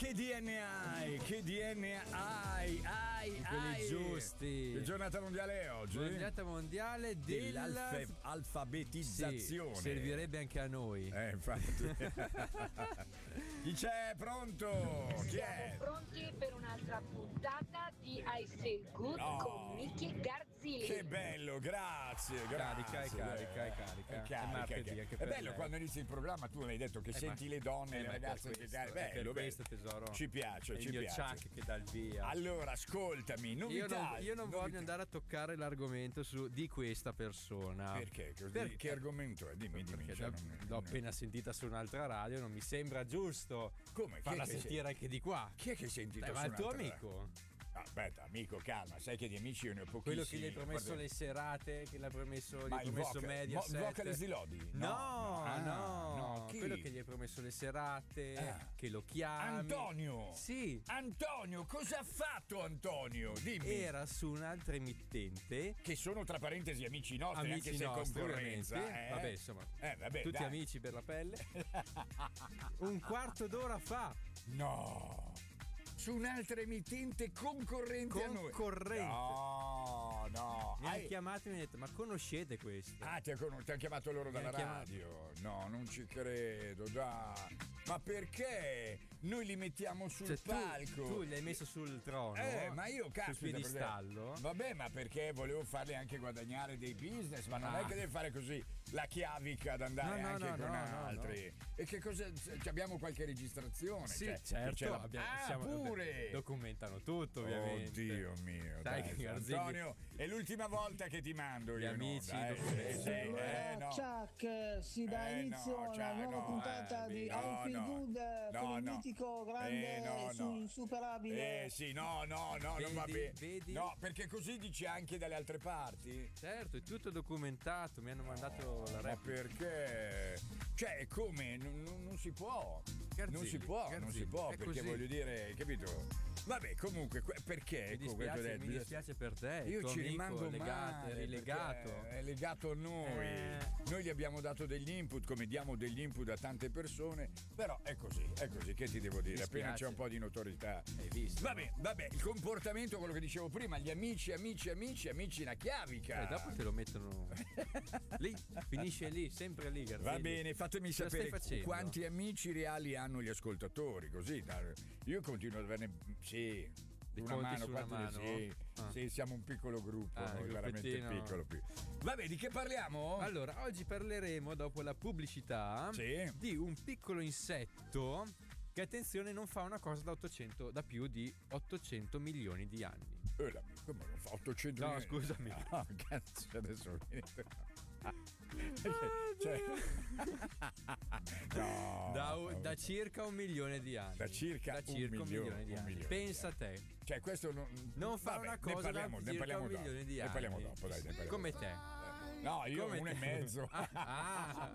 che DNA hai? Che DNA hai? Quelli giusti. Che giornata mondiale è oggi? Giornata mondiale dell'alfabetizzazione. Sì, servirebbe anche a noi. Infatti. Chi c'è? Pronto? Chi è? Siamo pronti per un'altra puntata di I Feel Good con Miki Garzilli. Che bello, grazie. Carica. È martedì anche è per bello lei. quando inizi il programma, tu mi hai detto che senti le donne, le ragazze che bello, questo tesoro. Ci piace, il mio Chuck che dà il via. Allora, ascoltami, novità. Io non voglio andare a toccare l'argomento di questa persona. Perché? Che argomento è? Dimmi. Perché l'ho appena sentita su un'altra radio, non mi sembra giusto farla sentire anche di qua. Chi è che hai sentito? Ma il tuo amico? Aspetta, amico, calma, sai che di amici io ne ho pochissimi. Quello che gli hai promesso le serate, che gli hai promesso Mediaset. Il vocalist di Lodi? No, chi? quello che gli hai promesso le serate, che lo chiami. Antonio! Sì. Antonio, cosa ha fatto Antonio? Dimmi. Era su un'altra emittente. Che sono tra parentesi amici nostri, Amici anche se nostri, concorrenza. Vabbè, insomma, tutti dai. amici per la pelle. Un quarto d'ora fa. No! Su un'altra emittente concorrente a noi. No. Mi hanno chiamato e mi hanno detto: ma conoscete questo? Ti hanno chiamato loro dalla radio? No, non ci credo, dai. Ma perché noi li mettiamo sul palco? Tu li hai messo sul trono? Ma io caspita, sul piedistallo? Vabbè, ma perché volevo farli anche guadagnare dei business, ma non è che deve fare così la chiavica ad andare con altri. No. E che cosa? Abbiamo qualche registrazione? Sì, certo. Pure documentano tutto, ovviamente. Oddio mio, dai, Antonio, è l'ultima volta che ti mando gli amici. Chuck, si dà inizio alla nuova puntata di I Feel Good con il mitico grande insuperabile. Non va bene. Vedi? No, perché così dici anche dalle altre parti? Certo, è tutto documentato, mi hanno mandato la rap. Ma perché? Cioè, come? Non si può. Non si può, perché così. Voglio dire, capito? Vabbè, comunque, perché? Mi dispiace per te. Io ci amico, rimango legato. È legato a noi. Noi gli abbiamo dato degli input, come diamo degli input a tante persone, però è così, che ti devo dire? Appena c'è un po' di notorietà. Hai visto? Vabbè, il comportamento, quello che dicevo prima, gli amici, una chiavica. E dopo te lo mettono lì, finisce lì, sempre lì, Garzilli. Va bene, fatemi sapere quanti amici reali hanno gli ascoltatori, così. Io continuo ad averne. Sì. Una mano. Sì, siamo un piccolo gruppo, veramente piccolo. Vabbè, di che parliamo? Allora, oggi parleremo, dopo la pubblicità, di un piccolo insetto che, attenzione, non fa una cosa da più di 800 milioni di anni. Come non fa 800 milioni? No, scusami. No, cazzo, adesso da circa 1 milione di anni. Da circa un milione di anni. Pensa a te. Cioè, questo non fa una cosa da circa 1 milione di anni. Ne parliamo dopo, dai. Come te. No, io 1,5.